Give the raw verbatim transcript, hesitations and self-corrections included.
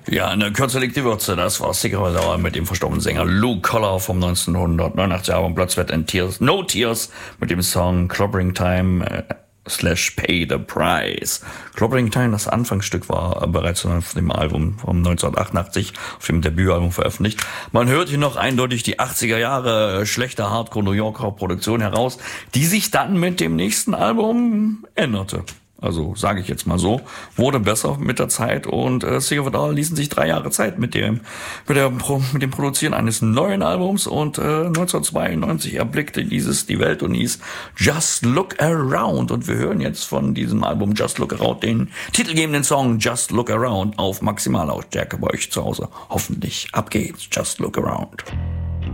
Ja, eine kürzliche Würze, das war Cigarette Hour mit dem verstorbenen Sänger Lou Collor vom neunzehnhundertneunundachtzig Album Blood, Sweat and Tears, No Tears mit dem Song Clobbering Time äh, slash Pay the Price. Clobbering Time, das Anfangsstück, war bereits auf dem Album vom neunzehnhundertachtundachtzig, auf dem Debütalbum veröffentlicht. Man hört hier noch eindeutig die achtziger Jahre schlechte Hardcore New Yorker Produktion heraus, die sich dann mit dem nächsten Album änderte. Also sage ich jetzt mal so, wurde besser mit der Zeit und äh, Cigarette Hour ließen sich drei Jahre Zeit mit dem mit, der, mit dem Produzieren eines neuen Albums und äh, neunzehnhundertzweiundneunzig erblickte dieses die Welt und hieß Just Look Around und wir hören jetzt von diesem Album Just Look Around den titelgebenden Song Just Look Around auf Maximallautstärke bei euch zu Hause. Hoffentlich ab geht's, Just Look Around.